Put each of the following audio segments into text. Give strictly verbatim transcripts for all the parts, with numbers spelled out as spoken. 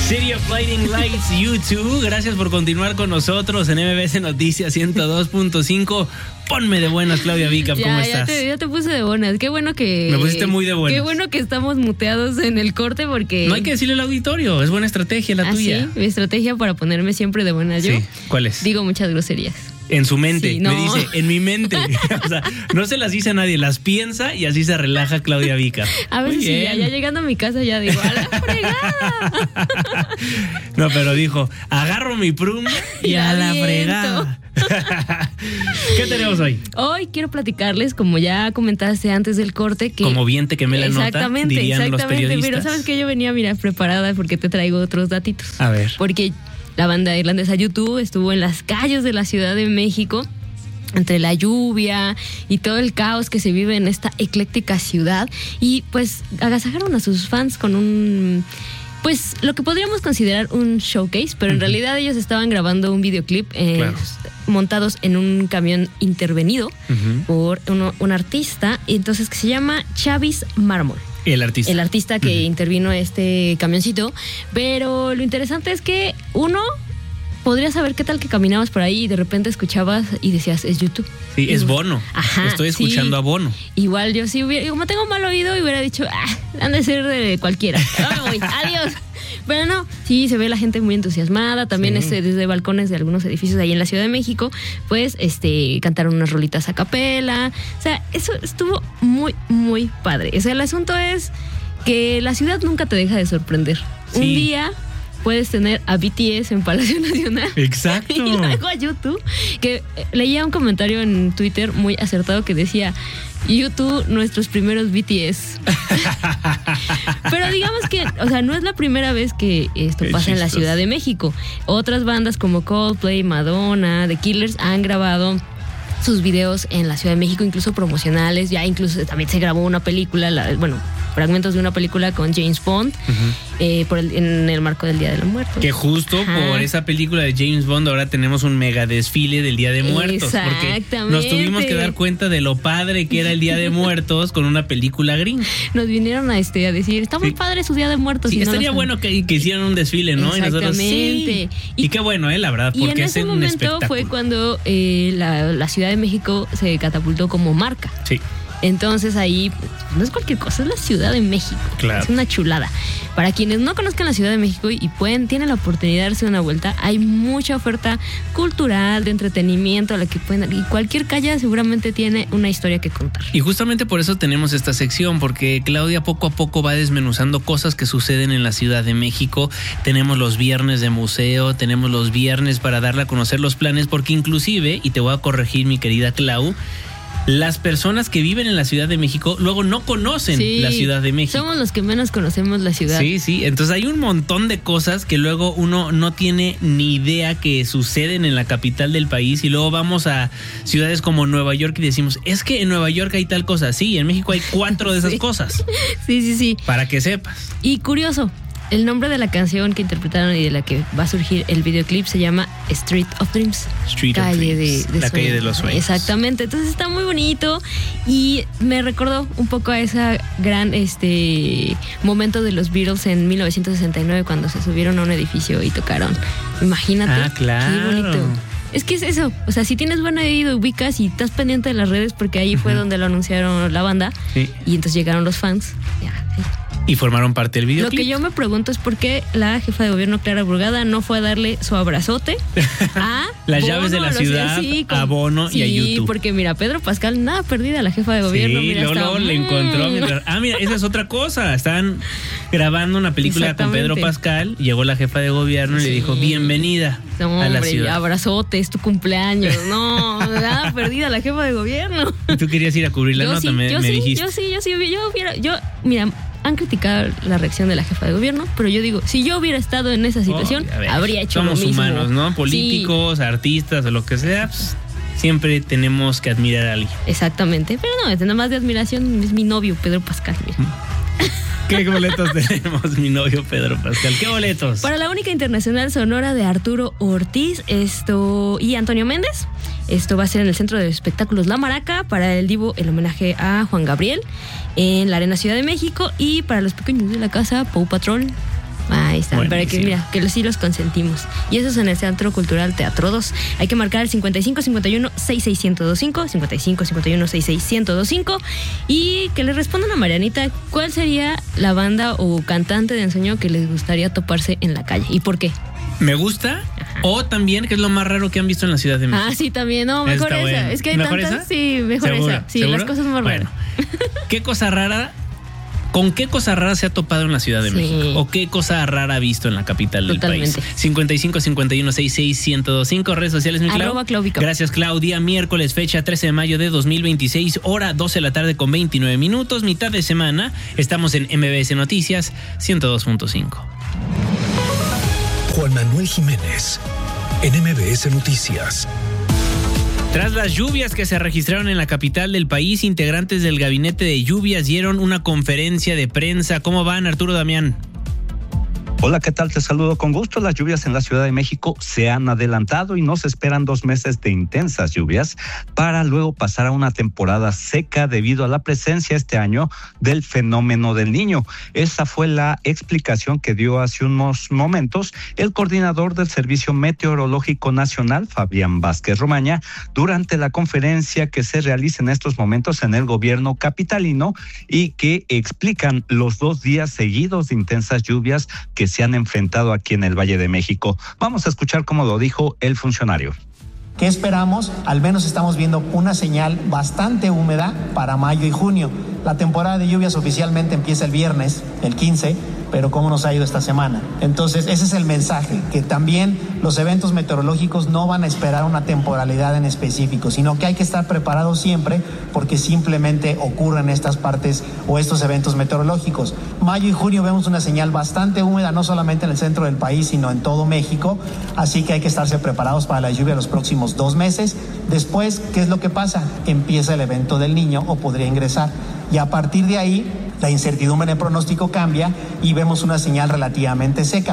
City of Blinding Lights, U dos. Gracias por continuar con nosotros en M B S Noticias ciento dos punto cinco. Ponme de buenas, Claudia Vica, ¿cómo ya, estás? Ya te, ya te puse de buenas. Qué bueno que... Me pusiste muy de buenas. Qué bueno que estamos muteados en el corte porque... No hay que decirle al auditorio, es buena estrategia la ¿Ah, tuya. sí? Mi estrategia para ponerme siempre de buenas. Yo Sí, ¿cuál es? digo muchas groserías. En su mente, Sí, no. me dice, en mi mente. O sea, no se las dice a nadie, las piensa y así se relaja Claudia Vica. A ver Muy si ya, bien. ya llegando a mi casa ya digo, ¡a la fregada! No, pero dijo, agarro mi pluma y, Y a la aviento. fregada. ¿Qué tenemos hoy? Hoy quiero platicarles, como ya comentaste antes del corte, que... Como bien te quemé la nota, Exactamente, dirían los exactamente. periodistas. Pero sabes que yo venía, mira, preparada porque te traigo otros datitos. A ver. Porque la banda irlandesa U dos estuvo en las calles de la Ciudad de México, entre la lluvia y todo el caos que se vive en esta ecléctica ciudad, y pues agasajaron a sus fans con un... pues lo que podríamos considerar un showcase, pero en Uh-huh. realidad ellos estaban grabando un videoclip eh, Claro. montados en un camión intervenido Ujú. por uno- un artista, entonces que se llama Chavis Mármol. El artista. El artista que Ujú. intervino este camioncito. Pero lo interesante es que uno podría saber qué tal que caminabas por ahí y de repente escuchabas y decías, es YouTube. Sí, es Bono. Ajá, Estoy escuchando sí. a Bono. Igual yo sí hubiera, como tengo mal oído, hubiera dicho, ah, han de ser de cualquiera. Ya me voy, adiós. Pero no, sí, se ve la gente muy entusiasmada. También Sí. este, desde balcones de algunos edificios ahí en la Ciudad de México, pues este cantaron unas rolitas a capela. O sea, eso estuvo muy, muy padre. O sea, el asunto es que la ciudad nunca te deja de sorprender. Sí. Un día puedes tener a B T S en Palacio Nacional. Exacto. Y luego a YouTube, que eh, leía un comentario en Twitter muy acertado que decía, YouTube, nuestros primeros B T S. Pero digamos que, o sea, no es la primera vez que esto Qué pasa en la chistoso. Ciudad de México. Otras bandas como Coldplay, Madonna, The Killers han grabado sus videos en la Ciudad de México, incluso promocionales. Ya incluso también se grabó una película, la- bueno, fragmentos de una película con James Bond, eh, por el- en el marco del Día de los Muertos. Que justo Ajá. por esa película de James Bond ahora tenemos un mega desfile del Día de Muertos. Porque Exactamente. nos tuvimos que dar cuenta de lo padre que era el Día de Muertos con una película gringa. Nos vinieron a este a decir, está muy Sí. padre su Día de Muertos. Sí, y no estaría lo bueno saben. que, que hicieran un desfile, ¿no? Y nosotros, Exactamente. sí. Y, Y- qué bueno, ¿eh? La verdad, Y porque en es ese un momento espectáculo. fue cuando eh, la, la Ciudad de México se catapultó como marca. Sí. Entonces ahí pues, no es cualquier cosa, es la Ciudad de México. Claro. Es una chulada. Para quienes no conozcan la Ciudad de México y pueden, tienen la oportunidad de darse una vuelta, hay mucha oferta cultural, de entretenimiento, a la que pueden, y cualquier calle seguramente tiene una historia que contar. Y justamente por eso tenemos esta sección, porque Claudia poco a poco va desmenuzando cosas que suceden en la Ciudad de México. Tenemos los viernes de museo, tenemos los viernes para darle a conocer los planes, porque inclusive, y te voy a corregir mi querida Clau, las personas que viven en la Ciudad de México luego no conocen Sí, la Ciudad de México. Somos los que menos conocemos la ciudad. Sí, sí, entonces hay un montón de cosas que luego uno no tiene ni idea que suceden en la capital del país, y luego vamos a ciudades como Nueva York y decimos, es que en Nueva York hay tal cosa. Sí, en México hay cuatro de esas Sí. cosas, Sí, sí, sí. para que sepas. Y curioso, el nombre de la canción que interpretaron y de la que va a surgir el videoclip se llama Street of Dreams. Street of calle Dreams, de, de la calle sueños. de los sueños. Exactamente, entonces está muy bonito y me recordó un poco a ese gran este momento de los Beatles en mil novecientos sesenta y nueve cuando se subieron a un edificio y tocaron. Imagínate. Ah, claro. Qué bonito. Es que es eso, o sea, si tienes buen oído, ubicas y estás pendiente de las redes, porque ahí fue Ujú. donde lo anunciaron la banda, Sí. y entonces llegaron los fans. Ya, ahí. Y formaron parte del Lo videoclip. que yo me pregunto es por qué la jefa de gobierno, Clara Brugada, no fue a darle su abrazote a Las Bono, llaves de la o sea, ciudad, sí, a Bono y a sí, YouTube. porque mira, Pedro Pascal, nada perdida la jefa de gobierno. Sí, mira, luego, estaba, luego le mm. encontró. mientras- Ah, mira, esa es otra cosa. Estaban grabando una película con Exactamente. Pedro Pascal. Llegó la jefa de gobierno y le Sí. dijo, bienvenida No, a la hombre, ciudad. abrazote, es tu cumpleaños. No, nada perdida la jefa de gobierno. Y tú querías ir a cubrir la yo nota, sí, me, yo me sí, dijiste. yo sí, yo sí, yo hubiera, yo, mira, han criticado la reacción de la jefa de gobierno, pero yo digo, si yo hubiera estado en esa situación, Oh, a ver, habría hecho somos lo mismo. humanos, ¿no? Sí. Políticos, artistas o lo que sea, pues, siempre tenemos que admirar a alguien. Exactamente, pero no, es nada más de admiración, es mi novio Pedro Pascal. Mira. ¿Qué boletos tenemos, mi novio Pedro Pascal? ¿Qué boletos? Para la única internacional sonora de Arturo Ortiz, esto y Antonio Méndez. Esto va a ser en el Centro de Espectáculos La Maraca. Para el Divo, el homenaje a Juan Gabriel en la Arena Ciudad de México. Y para los pequeños de la casa, Paw Patrol. Ahí está, para que mira, que sí los consentimos. Y eso es en el Centro Cultural Teatro dos. Hay que marcar el cincuenta y cinco cincuenta y uno sesenta y seis ciento veinticinco, cincuenta y cinco cincuenta y uno sesenta y seis ciento veinticinco, y que le respondan a Marianita cuál sería la banda o cantante de ensueño que les gustaría toparse en la calle y por qué. Me gusta. Ajá. O también, que es lo más raro que han visto en la Ciudad de México. Ah, sí, también. No, mejor esa. Bueno. Es que hay ¿Mejor tantas. Esa? Sí, mejor ¿Seguro? esa. Sí, ¿Seguro? Las cosas más bueno, raras. ¿Qué cosa rara? ¿Con qué cosa rara se ha topado en la Ciudad de sí. México? ¿O qué cosa rara ha visto en la capital Totalmente. del país? cincuenta y cinco cincuenta y uno sesenta y seis ciento veinticinco, redes sociales, mi Clau. Arroba Claudico. Gracias, Claudia. Miércoles, fecha trece de mayo de dos mil veintiséis, hora doce de la tarde con veintinueve minutos, mitad de semana. Estamos en M B S Noticias ciento dos punto cinco. Juan Manuel Jiménez, en M B S Noticias. Tras las lluvias que se registraron en la capital del país, integrantes del gabinete de lluvias dieron una conferencia de prensa. ¿Cómo van, Arturo Damián? Hola, ¿qué tal? Te saludo con gusto. Las lluvias en la Ciudad de México se han adelantado y nos esperan dos meses de intensas lluvias para luego pasar a una temporada seca debido a la presencia este año del fenómeno del Niño. Esa fue la explicación que dio hace unos momentos el coordinador del Servicio Meteorológico Nacional, Fabián Vázquez Romaña, durante la conferencia que se realiza en estos momentos en el gobierno capitalino y que explican los dos días seguidos de intensas lluvias que se han enfrentado aquí en el Valle de México. Vamos a escuchar cómo lo dijo el funcionario. ¿Qué esperamos? Al menos estamos viendo una señal bastante húmeda para mayo y junio. La temporada de lluvias oficialmente empieza el viernes, el quince, pero ¿cómo nos ha ido esta semana? Entonces, ese es el mensaje, que también los eventos meteorológicos no van a esperar una temporalidad en específico, sino que hay que estar preparados siempre porque simplemente ocurren estas partes o estos eventos meteorológicos. Mayo y junio vemos una señal bastante húmeda, no solamente en el centro del país, sino en todo México, así que hay que estarse preparados para la lluvia los próximos dos meses. Después, ¿qué es lo que pasa? Empieza el evento del Niño o podría ingresar. Y a partir de ahí, la incertidumbre en el pronóstico cambia y vemos una señal relativamente seca.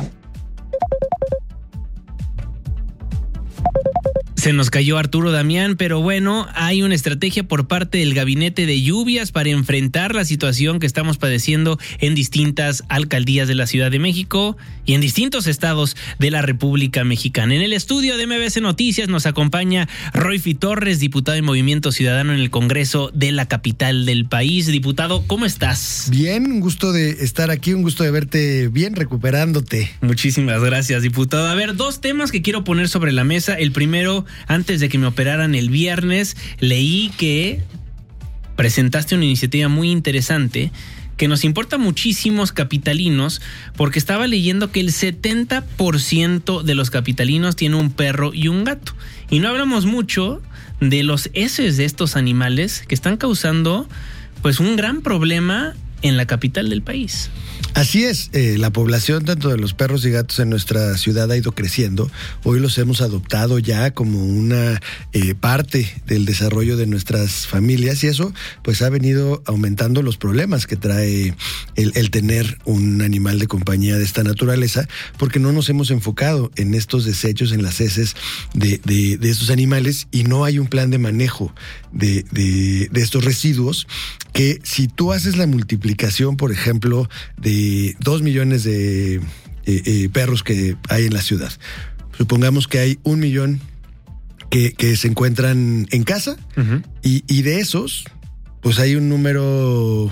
Se nos cayó Arturo Damián, pero bueno, hay una estrategia por parte del Gabinete de Lluvias para enfrentar la situación que estamos padeciendo en distintas alcaldías de la Ciudad de México y en distintos estados de la República Mexicana. En el estudio de M B S Noticias nos acompaña Roifi Torres, diputado de Movimiento Ciudadano en el Congreso de la capital del país. Diputado, ¿cómo estás? Bien, un gusto de estar aquí, un gusto de verte bien, recuperándote. Muchísimas gracias, diputado. A ver, dos temas que quiero poner sobre la mesa. El primero, antes de que me operaran el viernes, leí que presentaste una iniciativa muy interesante que nos importa a muchísimos capitalinos, porque estaba leyendo que el setenta por ciento de los capitalinos tiene un perro y un gato. Y no hablamos mucho de los heces de estos animales que están causando pues un gran problema en la capital del país. Así es, eh, la población tanto de los perros y gatos en nuestra ciudad ha ido creciendo. Hoy los hemos adoptado ya como una eh, parte del desarrollo de nuestras familias y eso pues ha venido aumentando los problemas que trae el, el tener un animal de compañía de esta naturaleza, porque no nos hemos enfocado en estos desechos, en las heces de, de, de estos animales, y no hay un plan de manejo de, de, de estos residuos que, si tú haces la multiplicación, por ejemplo, de dos millones de eh, eh, perros que hay en la ciudad. Supongamos que hay un millón que, que se encuentran en casa, uh-huh. y, y de esos, pues hay un número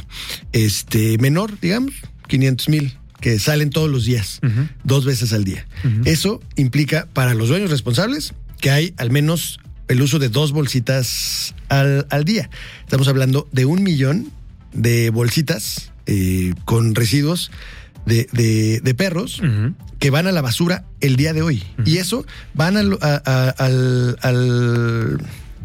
este menor, digamos, quinientos mil, que salen todos los días, uh-huh. dos veces al día. Uh-huh. Eso implica para los dueños responsables que hay al menos el uso de dos bolsitas al, al día. Estamos hablando de un millón de bolsitas Eh, con residuos de, de, de perros, uh-huh. que van a la basura el día de hoy. Uh-huh. Y eso van a, a, a, al, al,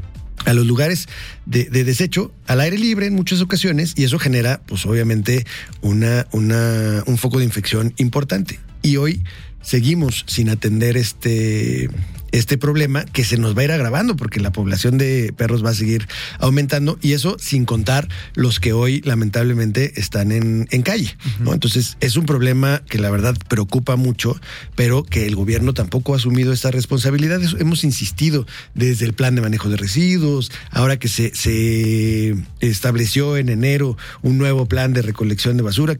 a los lugares de, de desecho al aire libre en muchas ocasiones, y eso genera, pues obviamente, una, una, un foco de infección importante. Y hoy seguimos sin atender este... este problema que se nos va a ir agravando porque la población de perros va a seguir aumentando, y eso sin contar los que hoy lamentablemente están en, en calle, uh-huh. ¿no? Entonces es un problema que la verdad preocupa mucho, pero que el gobierno tampoco ha asumido esta responsabilidad. Hemos insistido desde el plan de manejo de residuos, ahora que se, se estableció en enero un nuevo plan de recolección de basura que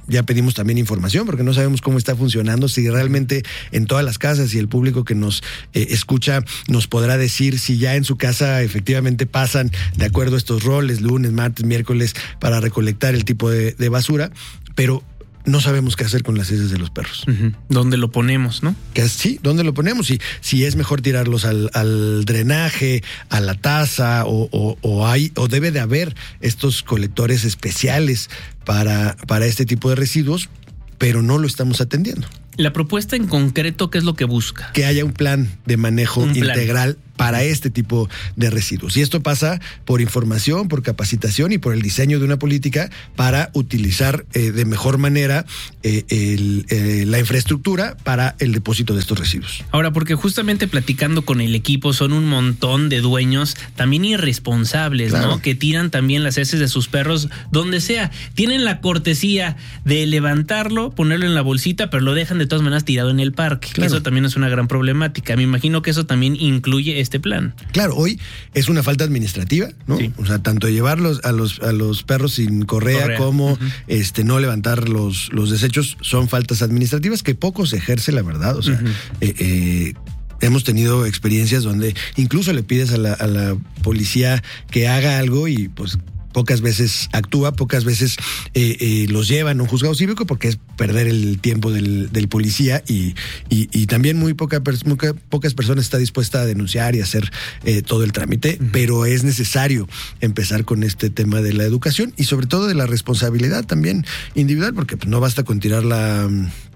ya pedimos también información porque no sabemos cómo está funcionando, si realmente en todas las casas, y el público que nos eh, escucha nos podrá decir si ya en su casa efectivamente pasan de acuerdo a estos roles, lunes, martes, miércoles, para recolectar el tipo de, de basura, pero no sabemos qué hacer con las heces de los perros. Uh-huh. ¿Dónde lo ponemos, no? Que sí, ¿dónde lo ponemos? Si, si es mejor tirarlos al, al drenaje, a la taza, o, o, o hay, o debe de haber estos colectores especiales para, para este tipo de residuos, pero no lo estamos atendiendo. La propuesta en concreto, ¿qué es lo que busca? Que haya un plan de manejo un plan. integral para este tipo de residuos. Y esto pasa por información, por capacitación y por el diseño de una política para utilizar eh, de mejor manera eh, el, eh, la infraestructura para el depósito de estos residuos. Ahora, porque justamente platicando con el equipo, son un montón de dueños también irresponsables, claro, ¿no? Que tiran también las heces de sus perros donde sea. Tienen la cortesía de levantarlo, ponerlo en la bolsita, pero lo dejan de todas maneras tirado en el parque. Claro. Eso también es una gran problemática. Me imagino que eso también incluye este plan. Claro, hoy es una falta administrativa, ¿no? Sí. O sea, tanto llevarlos a los a los perros sin correa, correa. como uh-huh. este no levantar los, los desechos son faltas administrativas que poco se ejerce, la verdad. O sea, uh-huh. eh, eh, hemos tenido experiencias donde incluso le pides a la, a la policía que haga algo y pues pocas veces actúa, pocas veces eh, eh, los llevan a un juzgado cívico porque es perder el tiempo del, del policía y, y, y también muy, poca, muy pocas personas está dispuesta a denunciar y hacer eh, todo el trámite, uh-huh. pero es necesario empezar con este tema de la educación y sobre todo de la responsabilidad también individual, porque pues, no basta con tirar la...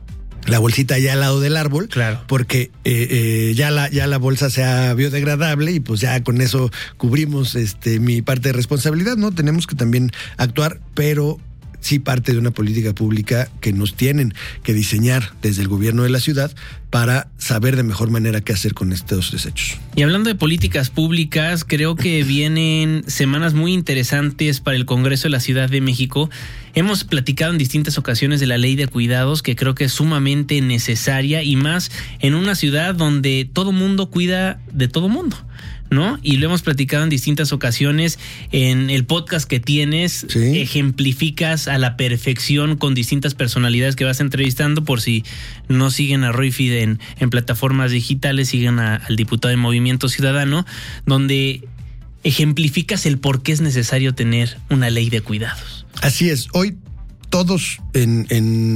la bolsita ya al lado del árbol, claro, porque eh, eh, ya la ya la bolsa sea biodegradable y pues ya con eso cubrimos este mi parte de responsabilidad, ¿no? Tenemos que también actuar, pero sí parte de una política pública que nos tienen que diseñar desde el gobierno de la ciudad para saber de mejor manera qué hacer con estos desechos. Y hablando de políticas públicas, creo que vienen semanas muy interesantes para el Congreso de la Ciudad de México. Hemos platicado en distintas ocasiones de la ley de cuidados, que creo que es sumamente necesaria y más en una ciudad donde todo mundo cuida de todo mundo, ¿no? Y lo hemos platicado en distintas ocasiones en el podcast que tienes, ¿sí? Ejemplificas a la perfección con distintas personalidades que vas entrevistando. Por si no siguen a Royfid en, en plataformas digitales, siguen a, al diputado de Movimiento Ciudadano, donde ejemplificas el por qué es necesario tener una ley de cuidados. Así es, hoy todos en,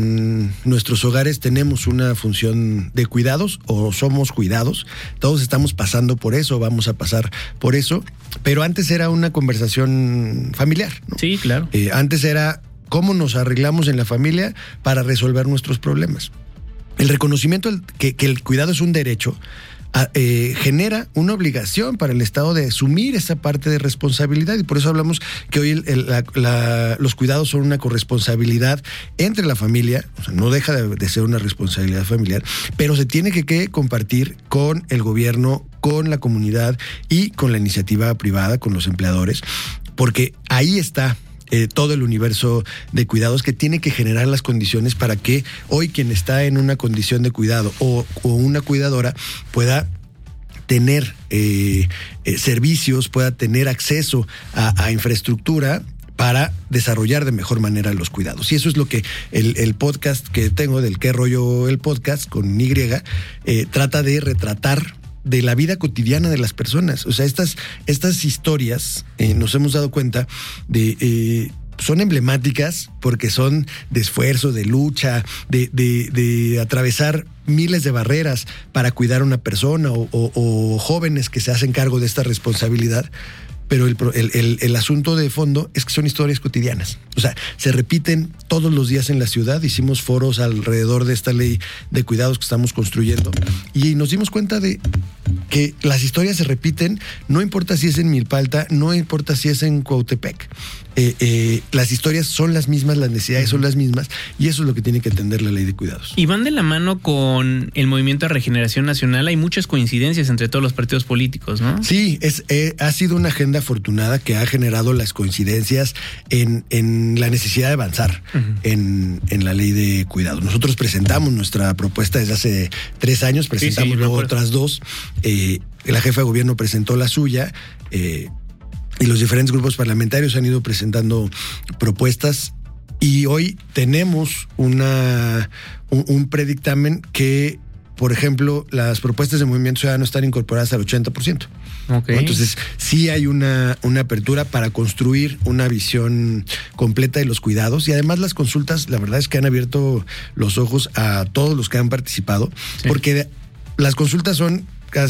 en nuestros hogares tenemos una función de cuidados o somos cuidados. Todos estamos pasando por eso, vamos a pasar por eso. Pero antes era una conversación familiar, ¿no? Sí, claro. Eh, antes era cómo nos arreglamos en la familia para resolver nuestros problemas. El reconocimiento que, que el cuidado es un derecho A, eh, genera una obligación para el Estado de asumir esa parte de responsabilidad y por eso hablamos que hoy el, el, la, la, los cuidados son una corresponsabilidad entre la familia, o sea, no deja de, de ser una responsabilidad familiar, pero se tiene que, que compartir con el gobierno, con la comunidad y con la iniciativa privada, con los empleadores, porque ahí está Eh, todo el universo de cuidados que tiene que generar las condiciones para que hoy quien está en una condición de cuidado o, o una cuidadora pueda tener eh, eh, servicios, pueda tener acceso a, a infraestructura para desarrollar de mejor manera los cuidados. Y eso es lo que el, el podcast que tengo, del Qué Rollo el Podcast, con Y, eh, trata de retratar de la vida cotidiana de las personas. O sea, estas, estas historias, eh, nos hemos dado cuenta de... Eh, son emblemáticas porque son de esfuerzo, de lucha, de, de, de atravesar miles de barreras para cuidar a una persona o, o, o jóvenes que se hacen cargo de esta responsabilidad. Pero el, el, el, el asunto de fondo es que son historias cotidianas. O sea, se repiten todos los días en la ciudad. Hicimos foros alrededor de esta ley de cuidados que estamos construyendo y nos dimos cuenta de que las historias se repiten, no importa si es en Milpalta, no importa si es en Cuautepec. Eh, eh, las historias son las mismas, las necesidades son las mismas y eso es lo que tiene que atender la ley de cuidados. Y van de la mano con el Movimiento de Regeneración Nacional. Hay muchas coincidencias entre todos los partidos políticos, ¿no? Sí, es, eh, ha sido una agenda afortunada que ha generado las coincidencias en, en la necesidad de avanzar uh-huh. en, en la ley de cuidados. Nosotros presentamos nuestra propuesta desde hace tres años, presentamos sí, sí, luego otras dos. Eh, la jefa de gobierno presentó la suya, eh, y los diferentes grupos parlamentarios han ido presentando propuestas Y hoy tenemos una, un, un predictamen que, por ejemplo, las propuestas de Movimiento Ciudadano están incorporadas al ochenta por ciento. Okay. ¿No? Entonces, sí hay una, una apertura para construir una visión completa de los cuidados. Y además las consultas, la verdad es que han abierto los ojos a todos los que han participado, sí. porque las consultas son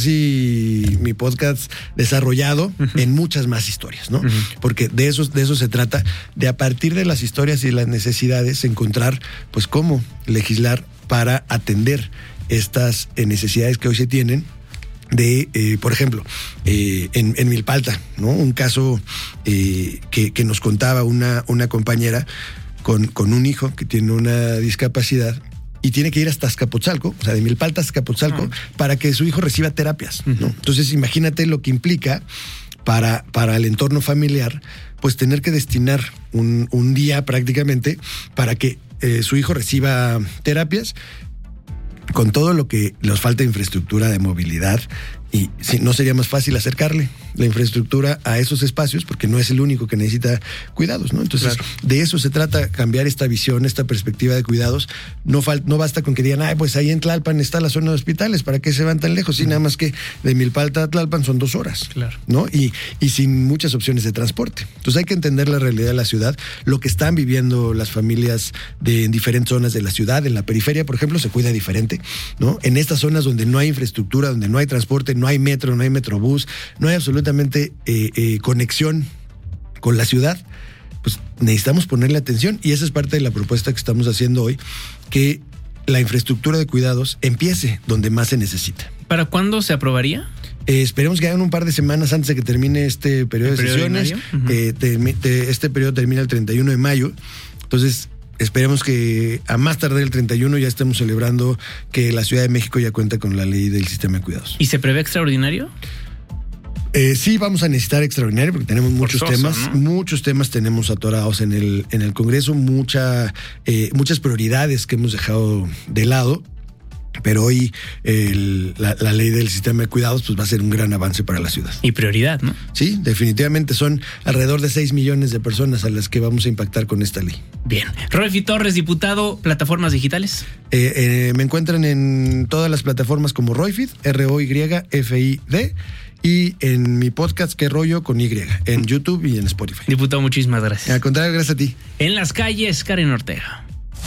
casi mi podcast desarrollado uh-huh. en muchas más historias, ¿no? Uh-huh. Porque de eso, de eso se trata, de a partir de las historias y las necesidades encontrar, pues, cómo legislar para atender estas necesidades que hoy se tienen de, eh, por ejemplo, eh, en, en Milpalta, ¿no? Un caso eh, que, que nos contaba una, una compañera con, con un hijo que tiene una discapacidad y tiene que ir hasta Azcapotzalco, o sea, de Milpalta a Azcapotzalco, uh-huh. para que su hijo reciba terapias, ¿no? Uh-huh. Entonces, imagínate lo que implica para, para el entorno familiar, pues tener que destinar un, un día prácticamente para que eh, su hijo reciba terapias, con todo lo que nos falta de infraestructura de movilidad. Y si no sería más fácil acercarle la infraestructura a esos espacios, porque no es el único que necesita cuidados, ¿no? Entonces, claro. de eso se trata, cambiar esta visión, esta perspectiva de cuidados. No, fal- no basta con que digan, ay, pues ahí en Tlalpan está la zona de hospitales, ¿para qué se van tan lejos? Sí, uh-huh. nada más que de Milpalta a Tlalpan son dos horas, claro. ¿no? Y, y sin muchas opciones de transporte. Entonces hay que entender la realidad de la ciudad, lo que están viviendo las familias de, en diferentes zonas de la ciudad. En la periferia, por ejemplo, se cuida diferente, ¿no? En estas zonas donde no hay infraestructura, donde no hay transporte, no hay metro, no hay metrobús, no hay absolutamente eh, eh, conexión con la ciudad, pues necesitamos ponerle atención, y esa es parte de la propuesta que estamos haciendo hoy, que la infraestructura de cuidados empiece donde más se necesita. ¿Para cuándo se aprobaría? Eh, esperemos que hagan un par de semanas antes de que termine este periodo de sesiones. Uh-huh. eh, te, te, este periodo termina el treinta y uno de mayo, entonces esperemos que a más tardar el treinta y uno ya estemos celebrando que la Ciudad de México ya cuenta con la ley del sistema de cuidados. ¿Y se prevé extraordinario? Eh, sí, vamos a necesitar extraordinario porque tenemos muchos Forzoso, temas, ¿no? muchos temas tenemos atorados en el, en el Congreso, mucha, eh, muchas prioridades que hemos dejado de lado. Pero hoy el, la, la ley del sistema de cuidados pues va a ser un gran avance para la ciudad. Y prioridad, ¿no? Sí, definitivamente son alrededor de seis millones de personas a las que vamos a impactar con esta ley. Bien. Rolfi Torres, diputado, plataformas digitales. Eh, eh, me encuentran en todas las plataformas como Royfid, R O Y F I D, y en mi podcast Que Rollo con Y, en YouTube y en Spotify. Diputado, muchísimas gracias. Al contrario, gracias a ti. En las calles, Karen Ortega.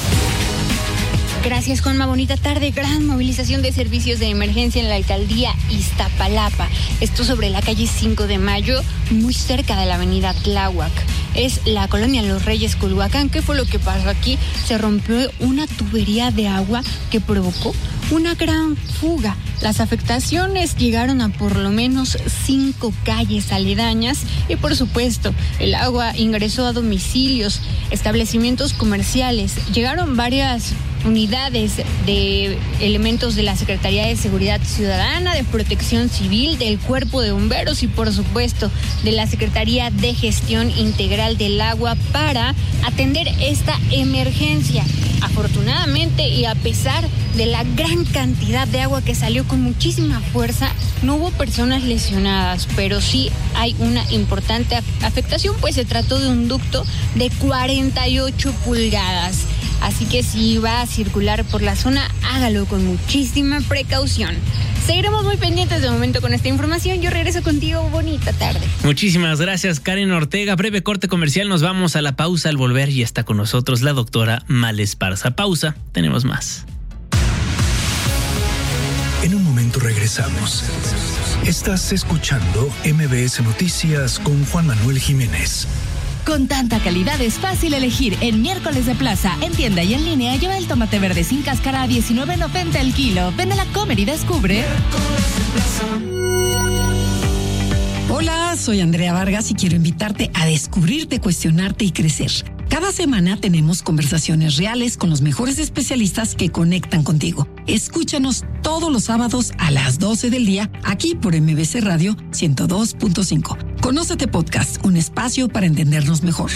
Gracias, Juanma. Bonita tarde. Gran movilización de servicios de emergencia en la alcaldía Iztapalapa. Esto sobre la calle cinco de mayo, muy cerca de la avenida Tláhuac. Es la colonia Los Reyes, Culhuacán. ¿Qué fue lo que pasó aquí? Se rompió una tubería de agua que provocó una gran fuga. Las afectaciones llegaron a por lo menos cinco calles aledañas y, por supuesto, el agua ingresó a domicilios, establecimientos comerciales. Llegaron varias unidades de elementos de la Secretaría de Seguridad Ciudadana, de Protección Civil, del Cuerpo de Bomberos y, por supuesto, de la Secretaría de Gestión Integral del Agua para atender esta emergencia. Afortunadamente, y a pesar de la gran cantidad de agua que salió con muchísima fuerza, no hubo personas lesionadas, pero sí hay una importante afectación, pues se trató de un ducto de cuarenta y ocho pulgadas. Así que si va a circular por la zona, hágalo con muchísima precaución. Seguiremos muy pendientes de momento con esta información. Yo regreso contigo. Bonita tarde. Muchísimas gracias, Karen Ortega. Breve corte comercial. Nos vamos a la pausa. Al volver y está con nosotros la doctora Male Esparza. Pausa. Tenemos más. En un momento regresamos. Estás escuchando M B S Noticias con Juan Manuel Jiménez. Con tanta calidad es fácil elegir. En Miércoles de Plaza, en tienda y en línea, lleva el tomate verde sin cáscara a diecinueve noventa el kilo. Ven a la Comer y descubre. Hola, soy Andrea Vargas y quiero invitarte a descubrirte, cuestionarte y crecer. Cada semana tenemos conversaciones reales con los mejores especialistas que conectan contigo. Escúchanos todos los sábados a las doce del día, aquí por M B C Radio ciento dos punto cinco. Conócete Podcast, un espacio para entendernos mejor.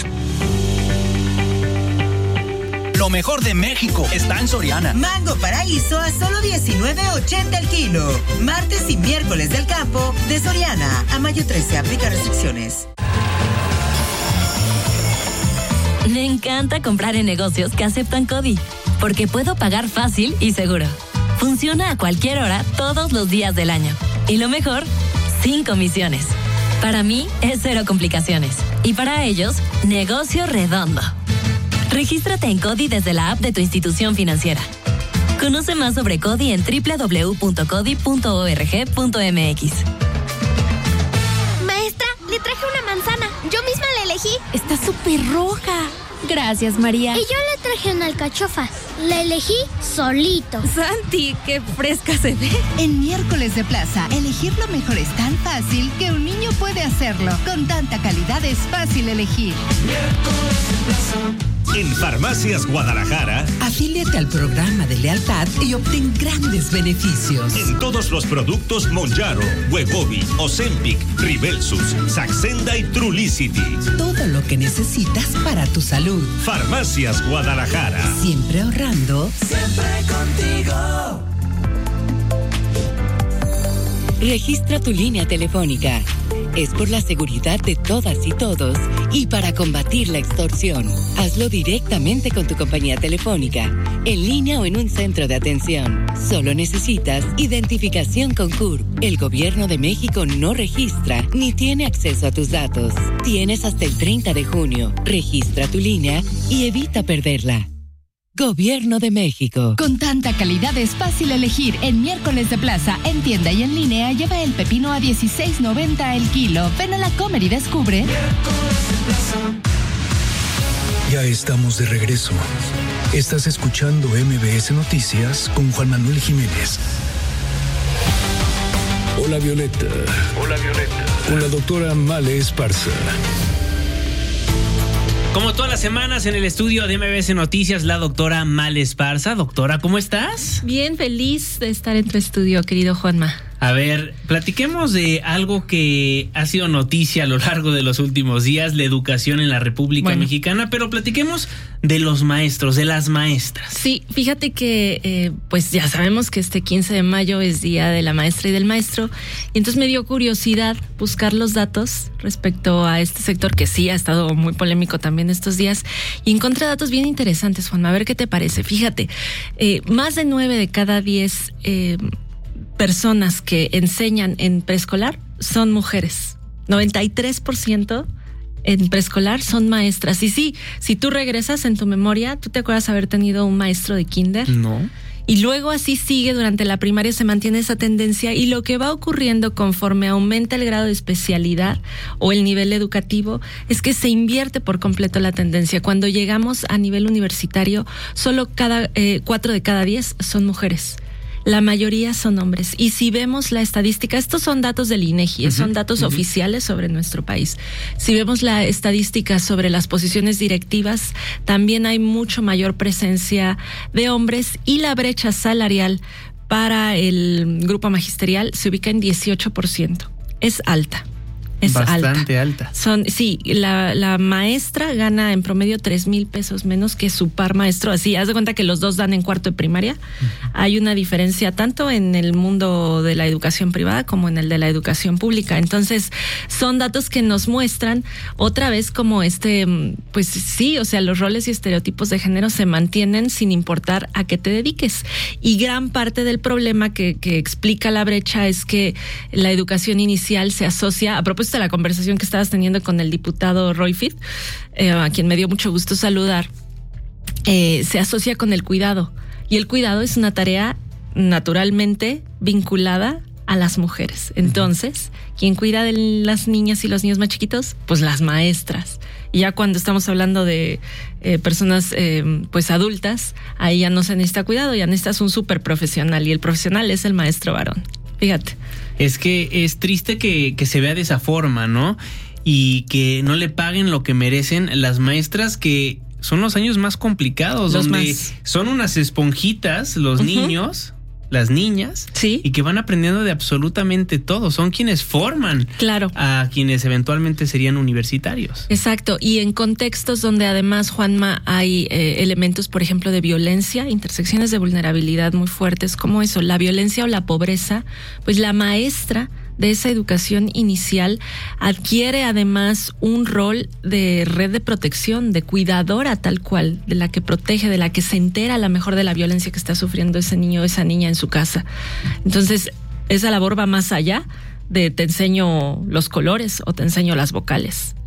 Lo mejor de México está en Soriana. Mango Paraíso a solo diecinueve ochenta el kilo. Martes y miércoles del campo de Soriana. A mayo trece aplica restricciones. Me encanta comprar en negocios que aceptan CODI, porque puedo pagar fácil y seguro. Funciona a cualquier hora, todos los días del año. Y lo mejor, sin comisiones. Para mí es cero complicaciones. Y para ellos, negocio redondo. Regístrate en CODI desde la app de tu institución financiera. Conoce más sobre CODI en doble u doble u doble u punto codi punto org punto m x. Maestra, le traje una manzana. Yo misma la elegí. Está súper roja. Gracias, María. Y yo le traje una alcachofa. La elegí solito. Santi, qué fresca se ve. En Miércoles de Plaza, elegir lo mejor es tan fácil que un niño puede hacerlo. Con tanta calidad es fácil elegir. Miércoles de Plaza. En Farmacias Guadalajara, afíliate al programa de lealtad y obtén grandes beneficios. En todos los productos Monjaro, Wegovy, Ozempic, Ribelsus, Saxenda y Trulicity. Todo lo que necesitas para tu salud. Farmacias Guadalajara. Siempre ahorrando. Siempre contigo. Registra tu línea telefónica. Es por la seguridad de todas y todos y para combatir la extorsión. Hazlo directamente con tu compañía telefónica, en línea o en un centro de atención. Solo necesitas identificación con C U R P. El Gobierno de México no registra ni tiene acceso a tus datos. Tienes hasta el treinta de junio. Registra tu línea y evita perderla. Gobierno de México. Con tanta calidad es fácil elegir. En Miércoles de Plaza, en tienda y en línea, lleva el pepino a dieciséis noventa el kilo. Ven a la Comer y descubre. Ya estamos de regreso. Estás escuchando M B S Noticias con Juan Manuel Jiménez. Hola Violeta. Hola Violeta. Con la doctora Male Esparza. Como todas las semanas en el estudio de M B S Noticias, la doctora Male Esparza. Doctora, ¿cómo estás? Bien, feliz de estar en tu estudio, querido Juanma. A ver, platiquemos de algo que ha sido noticia a lo largo de los últimos días, la educación en la República bueno. Mexicana, pero platiquemos de los maestros, de las maestras. Sí, fíjate que eh, pues ya sabemos que este quince de mayo es Día de la Maestra y del Maestro, y entonces me dio curiosidad buscar los datos respecto a este sector que sí ha estado muy polémico también estos días, y encontré datos bien interesantes, Juanma, a ver qué te parece. Fíjate, eh, más de nueve de cada diez eh, personas que enseñan en preescolar son mujeres. noventa y tres por ciento en preescolar son maestras. Y sí, si tú regresas en tu memoria, ¿tú te acuerdas haber tenido un maestro de kinder? No. Y luego así sigue, durante la primaria se mantiene esa tendencia, y lo que va ocurriendo conforme aumenta el grado de especialidad o el nivel educativo es que se invierte por completo la tendencia. Cuando llegamos a nivel universitario, solo cada eh, cuatro de cada diez son mujeres. La mayoría son hombres. Y si vemos la estadística, estos son datos del INEGI, uh-huh, son datos uh-huh. oficiales sobre nuestro país. Si vemos la estadística sobre las posiciones directivas, también hay mucho mayor presencia de hombres, y la brecha salarial para el grupo magisterial se ubica en dieciocho por ciento. Es alta. Es bastante alta. alta. Son, sí, la, la maestra gana en promedio tres mil pesos menos que su par maestro. Así, haz de cuenta que los dos dan en cuarto de primaria. Uh-huh. Hay una diferencia tanto en el mundo de la educación privada como en el de la educación pública. Entonces, son datos que nos muestran otra vez como este, pues sí, o sea, los roles y estereotipos de género se mantienen sin importar a qué te dediques. Y gran parte del problema que, que explica la brecha es que la educación inicial se asocia, a propósito de la conversación que estabas teniendo con el diputado Roy Fit, eh, a quien me dio mucho gusto saludar, eh, se asocia con el cuidado. Y el cuidado es una tarea naturalmente vinculada a las mujeres. Entonces, ¿quién cuida de las niñas y los niños más chiquitos? Pues las maestras. Y ya cuando estamos hablando de eh, personas eh, pues adultas, ahí ya no se necesita cuidado, ya necesitas un súper profesional, y el profesional es el maestro varón. Fíjate. Es que es triste que, que se vea de esa forma, ¿no? Y que no le paguen lo que merecen las maestras, que son los años más complicados, los donde más. Son unas esponjitas los uh-huh. niños, las niñas, sí, y que van aprendiendo de absolutamente todo. Son quienes forman claro. a quienes eventualmente serían universitarios. Exacto, y en contextos donde además, Juanma, hay eh, elementos, por ejemplo, de violencia, intersecciones de vulnerabilidad muy fuertes, como eso, la violencia o la pobreza, pues la maestra de esa educación inicial, adquiere además un rol de red de protección, de cuidadora tal cual, de la que protege, de la que se entera a lo mejor de la violencia que está sufriendo ese niño o esa niña en su casa. Entonces, esa labor va más allá de te enseño los colores o te enseño las vocales.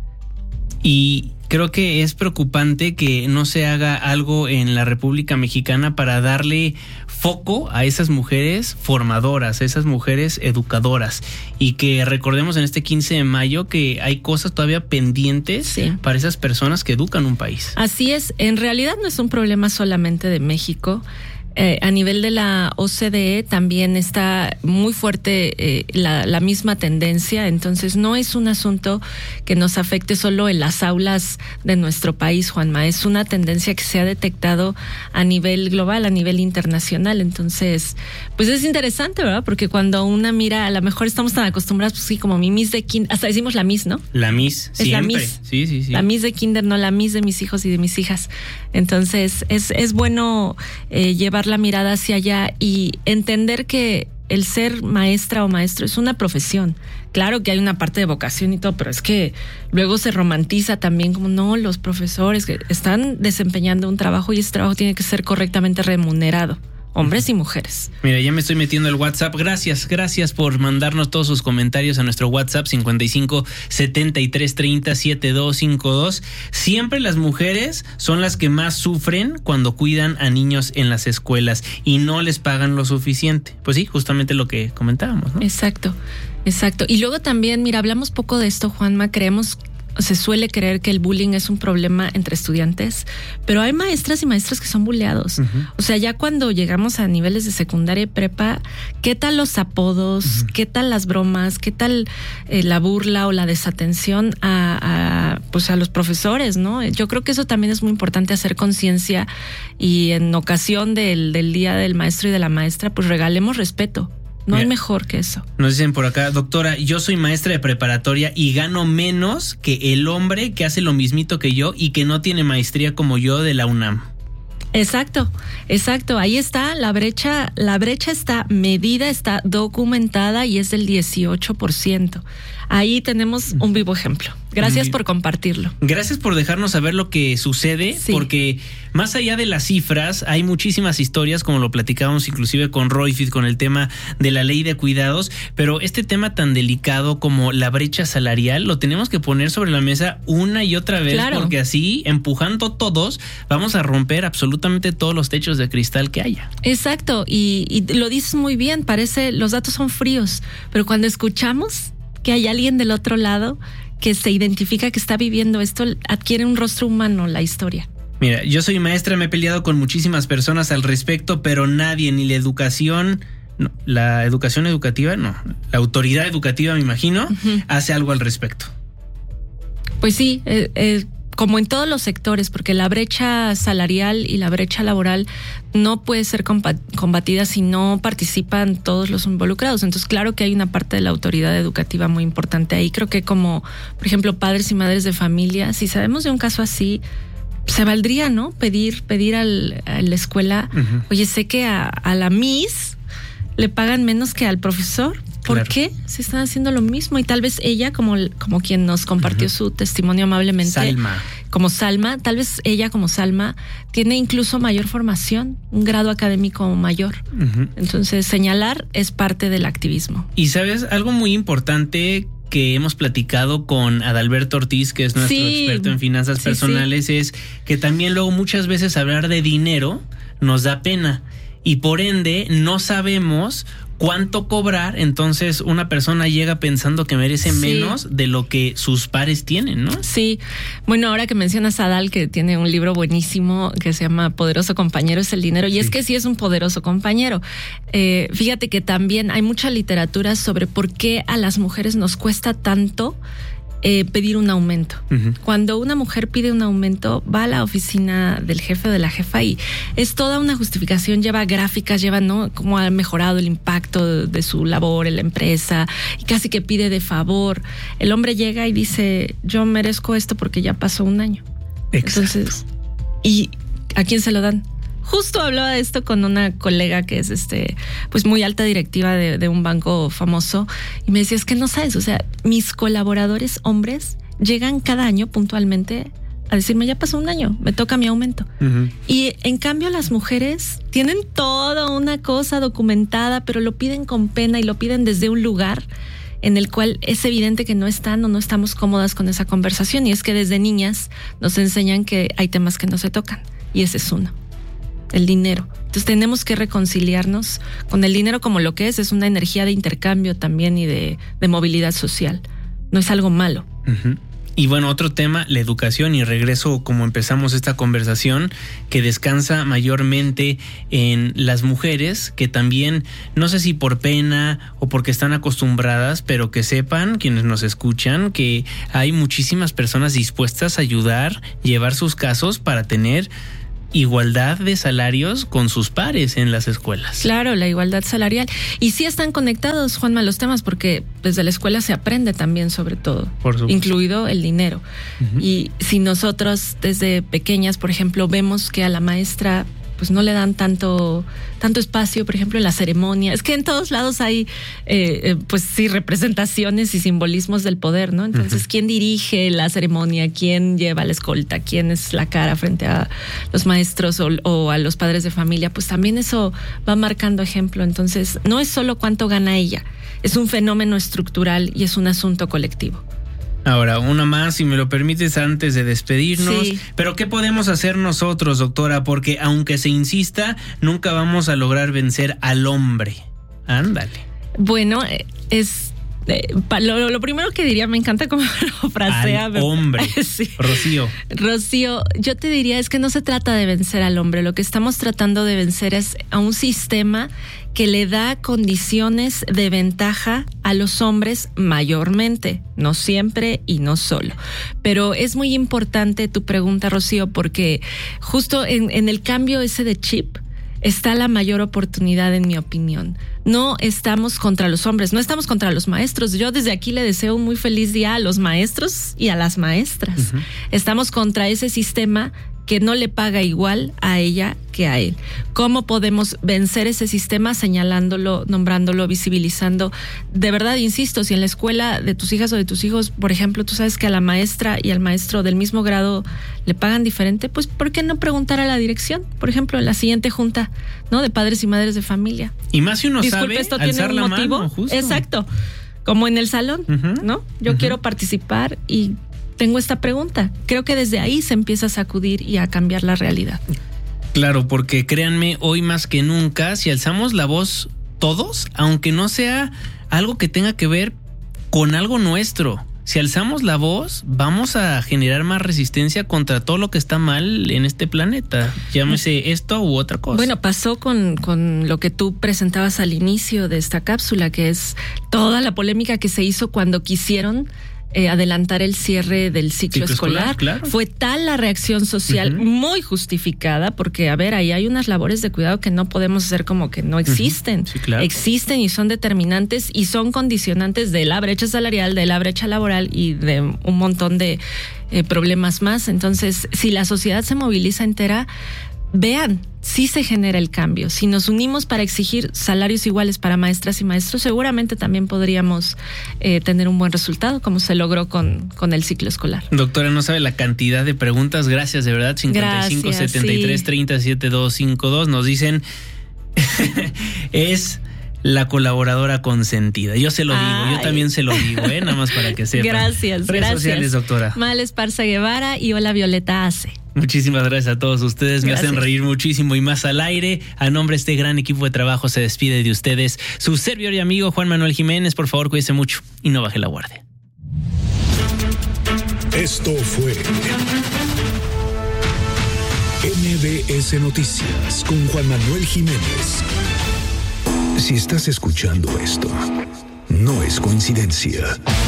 Y creo que es preocupante que no se haga algo en la República Mexicana para darle foco a esas mujeres formadoras, a esas mujeres educadoras, y que recordemos en este quince de mayo que hay cosas todavía pendientes sí. para esas personas que educan un país. Así es, en realidad no es un problema solamente de México. Eh, a nivel de la O C D E también está muy fuerte eh, la, la misma tendencia, entonces no es un asunto que nos afecte solo en las aulas de nuestro país, Juanma, es una tendencia que se ha detectado a nivel global, a nivel internacional, entonces pues es interesante, ¿verdad? Porque cuando una mira, a lo mejor estamos tan acostumbrados, pues sí, como mi Miss de Kinder, hasta decimos la Miss, ¿no? La Miss, es siempre. La Miss. Sí, sí, sí. La Miss de Kinder, no la Miss de mis hijos y de mis hijas. Entonces es, es bueno eh, llevar la mirada hacia allá y entender que el ser maestra o maestro es una profesión. Claro que hay una parte de vocación y todo, pero es que luego se romantiza también como no, los profesores que están desempeñando un trabajo y ese trabajo tiene que ser correctamente remunerado. Hombres y mujeres. Mira, ya me estoy metiendo el WhatsApp. Gracias, gracias por mandarnos todos sus comentarios a nuestro WhatsApp cincuenta y cinco, setenta y tres, treinta, setenta y dos cincuenta y dos. Siempre las mujeres son las que más sufren cuando cuidan a niños en las escuelas y no les pagan lo suficiente. Pues sí, justamente lo que comentábamos, ¿no? Exacto, exacto. Y luego también, mira, hablamos poco de esto, Juanma, creemos se suele creer que el bullying es un problema entre estudiantes, pero hay maestras y maestros que son bulleados. Uh-huh. O sea, ya cuando llegamos a niveles de secundaria y prepa, ¿qué tal los apodos? Uh-huh. ¿Qué tal las bromas? ¿Qué tal eh, la burla o la desatención a, a, pues a los profesores, ¿no? Yo creo que eso también es muy importante, hacer conciencia, y en ocasión del, del Día del Maestro y de la Maestra, pues regalemos respeto. No Mira, hay mejor que eso. Nos dicen por acá, doctora, yo soy maestra de preparatoria y gano menos que el hombre que hace lo mismito que yo y que no tiene maestría como yo de la UNAM. Exacto, exacto. Ahí está la brecha, la brecha está medida, está documentada y es del dieciocho por ciento. Ahí tenemos un vivo ejemplo. Gracias por compartirlo. Gracias por dejarnos saber lo que sucede, sí. porque más allá de las cifras hay muchísimas historias, como lo platicábamos inclusive con Royfit, con el tema de la ley de cuidados, pero este tema tan delicado como la brecha salarial lo tenemos que poner sobre la mesa una y otra vez, claro. porque así, empujando todos, vamos a romper absolutamente todos los techos de cristal que haya. Exacto, y, y lo dices muy bien, parece, los datos son fríos, pero cuando escuchamos que hay alguien del otro lado que se identifica que está viviendo esto, adquiere un rostro humano la historia. Mira, yo soy maestra, me he peleado con muchísimas personas al respecto, pero nadie, ni la educación, no, la educación educativa, no, la autoridad educativa, me imagino, uh-huh. hace algo al respecto. Pues sí, eh, eh, como en todos los sectores, porque la brecha salarial y la brecha laboral no puede ser combatida si no participan todos los involucrados. Entonces, claro que hay una parte de la autoridad educativa muy importante ahí. Creo que como, por ejemplo, padres y madres de familia, si sabemos de un caso así, se valdría, ¿no? Pedir, pedir al, a la escuela, uh-huh. oye, sé que a, a la Miss le pagan menos que al profesor. ¿Por claro. qué? Se están haciendo lo mismo, y tal vez ella, como, como quien nos compartió uh-huh. su testimonio amablemente, Salma. como Salma, tal vez ella como Salma tiene incluso mayor formación, un grado académico mayor. Uh-huh. Entonces, señalar es parte del activismo. Y sabes, algo muy importante que hemos platicado con Adalberto Ortiz, que es nuestro sí. experto en finanzas sí, personales, sí. es que también luego muchas veces hablar de dinero nos da pena, y por ende no sabemos cuánto cobrar. Entonces una persona llega pensando que merece sí. menos de lo que sus pares tienen, ¿no? Sí. Bueno, ahora que mencionas a Adal, que tiene un libro buenísimo que se llama Poderoso Compañero es el Dinero, y sí. es que sí es un poderoso compañero. Eh, fíjate que también hay mucha literatura sobre por qué a las mujeres nos cuesta tanto Eh, pedir un aumento. Uh-huh. Cuando una mujer pide un aumento, va a la oficina del jefe o de la jefa y es toda una justificación, lleva gráficas, lleva, ¿no?, cómo ha mejorado el impacto de, de su labor en la empresa, y casi que pide de favor. El hombre llega y dice, yo merezco esto porque ya pasó un año. Exacto. Entonces, ¿y a quién se lo dan? Justo hablaba de esto con una colega que es este, pues muy alta directiva de, de un banco famoso, y me decía, es que no sabes, o sea, mis colaboradores hombres llegan cada año puntualmente a decirme, ya pasó un año, me toca mi aumento. Uh-huh. Y en cambio las mujeres tienen toda una cosa documentada, pero lo piden con pena y lo piden desde un lugar en el cual es evidente que no están o no estamos cómodas con esa conversación. Y es que desde niñas nos enseñan que hay temas que no se tocan. Y ese es uno, el dinero. Entonces tenemos que reconciliarnos con el dinero como lo que es, es una energía de intercambio también y de, de movilidad social. No es algo malo. Uh-huh. Y bueno, otro tema, la educación, y regreso como empezamos esta conversación, que descansa mayormente en las mujeres, que también, no sé si por pena o porque están acostumbradas, pero que sepan, quienes nos escuchan, que hay muchísimas personas dispuestas a ayudar, llevar sus casos para tener igualdad de salarios con sus pares en las escuelas. Claro, la igualdad salarial. Y sí están conectados, Juanma, los temas, porque desde la escuela se aprende también sobre todo, por supuesto, incluido el dinero. Uh-huh. Y si nosotros desde pequeñas, por ejemplo, vemos que a la maestra pues no le dan tanto tanto espacio, por ejemplo, en la ceremonia. Es que en todos lados hay, eh, eh, pues sí, representaciones y simbolismos del poder, ¿no? Entonces, uh-huh. ¿quién dirige la ceremonia? ¿Quién lleva la escolta? ¿Quién es la cara frente a los maestros o, o a los padres de familia? Pues también eso va marcando ejemplo. Entonces, no es solo cuánto gana ella, es un fenómeno estructural y es un asunto colectivo. Ahora, una más, si me lo permites, antes de despedirnos. Sí. Pero ¿qué podemos hacer nosotros, doctora? Porque aunque se insista, nunca vamos a lograr vencer al hombre. Ándale. Bueno, es... Eh, lo, lo primero que diría, me encanta cómo lo frasea. Al hombre. Sí. Rocío. Rocío, yo te diría, es que no se trata de vencer al hombre. Lo que estamos tratando de vencer es a un sistema que le da condiciones de ventaja a los hombres mayormente, no siempre y no solo. Pero es muy importante tu pregunta, Rocío, porque justo en, en el cambio ese de chip está la mayor oportunidad, en mi opinión. No estamos contra los hombres, no estamos contra los maestros. Yo desde aquí le deseo un muy feliz día a los maestros y a las maestras. Uh-huh. Estamos contra ese sistema que no le paga igual a ella que a él. ¿Cómo podemos vencer ese sistema? Señalándolo, nombrándolo, visibilizando. De verdad, insisto, si en la escuela de tus hijas o de tus hijos, por ejemplo, tú sabes que a la maestra y al maestro del mismo grado le pagan diferente, pues ¿por qué no preguntar a la dirección? Por ejemplo, en la siguiente junta, ¿no?, de padres y madres de familia. Y más si uno Disculpe, sabe ¿esto tiene alzar un la motivo? mano, justo. Exacto. Como en el salón, uh-huh. ¿no? Yo uh-huh. quiero participar y tengo esta pregunta. Creo que desde ahí se empieza a sacudir y a cambiar la realidad. Claro, porque créanme, hoy más que nunca, si alzamos la voz todos, aunque no sea algo que tenga que ver con algo nuestro, si alzamos la voz, vamos a generar más resistencia contra todo lo que está mal en este planeta. Llámese esto u otra cosa. Bueno, pasó con, con lo que tú presentabas al inicio de esta cápsula, que es toda la polémica que se hizo cuando quisieron Eh, adelantar el cierre del ciclo, ciclo escolar. escolar claro. Fue tal la reacción social, uh-huh. muy justificada, porque, a ver, ahí hay unas labores de cuidado que no podemos hacer como que no existen. Uh-huh. Sí, claro. Existen y son determinantes y son condicionantes de la brecha salarial, de la brecha laboral y de un montón de eh, problemas más. Entonces, si la sociedad se moviliza entera, vean, sí se genera el cambio. Si nos unimos para exigir salarios iguales para maestras y maestros, seguramente también podríamos eh, tener un buen resultado, como se logró con, con el ciclo escolar. Doctora, no sabe la cantidad de preguntas. Gracias, de verdad. cincuenta y cinco, setenta y tres, treinta, setenta y dos cincuenta y dos nos dicen es la colaboradora consentida. Yo se lo Ay. digo, yo también se lo digo, ¿eh? Nada más para que sepan. Gracias, Redes gracias. sociales, doctora. Mal Esparza Guevara y hola Violeta Ace. Muchísimas gracias a todos ustedes, me gracias. hacen reír muchísimo y más al aire. A nombre de este gran equipo de trabajo se despide de ustedes su servidor y amigo Juan Manuel Jiménez. Por favor, cuídese mucho y no baje la guardia. Esto fue M B S Noticias con Juan Manuel Jiménez. Si estás escuchando esto, no es coincidencia.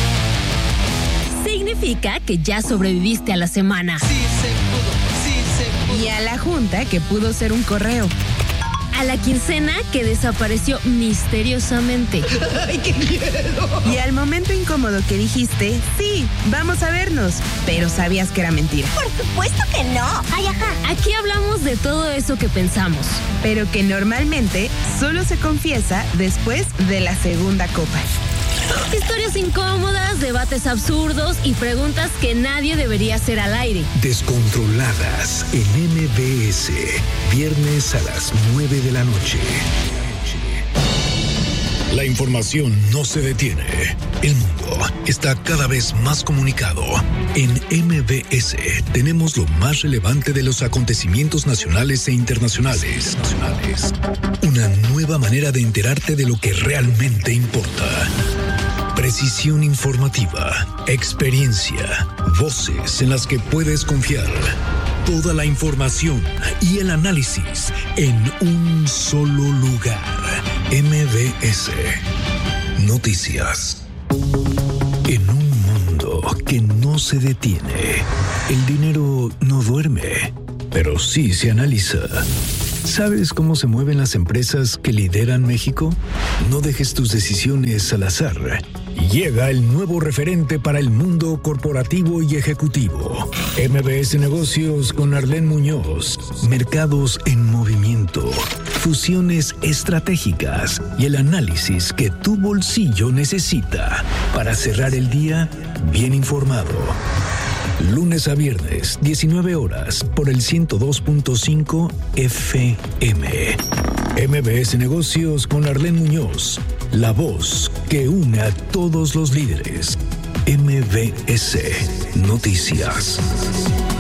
Significa que ya sobreviviste a la semana. Sí se pudo, sí se pudo. Y a la junta, que pudo ser un correo. a la quincena que desapareció misteriosamente. ¡Ay, qué miedo! Y al momento incómodo que dijiste, sí, vamos a vernos, pero sabías que era mentira. Por supuesto que no. Ay, ajá. Aquí hablamos de todo eso que pensamos, pero que normalmente solo se confiesa después de la segunda copa. Historias incómodas, debates absurdos y preguntas que nadie debería hacer al aire. Descontroladas en M B S, viernes a las nueve de la noche. La información no se detiene. El mundo está cada vez más comunicado. En M B S tenemos lo más relevante de los acontecimientos nacionales e internacionales. Una nueva manera de enterarte de lo que realmente importa. Precisión informativa, experiencia, voces en las que puedes confiar. Toda la información y el análisis en un solo lugar. M B S Noticias. En un mundo que no se detiene, el dinero no duerme, pero sí se analiza. ¿Sabes cómo se mueven las empresas que lideran México? No dejes tus decisiones al azar. Llega el nuevo referente para el mundo corporativo y ejecutivo. M B S Negocios con Arlene Muñoz. Mercados en movimiento. Fusiones estratégicas y el análisis que tu bolsillo necesita para cerrar el día bien informado. Lunes a viernes, diecinueve horas, por el ciento dos punto cinco F M. M B S Negocios con Arlene Muñoz. La voz que une a todos los líderes. M B S Noticias.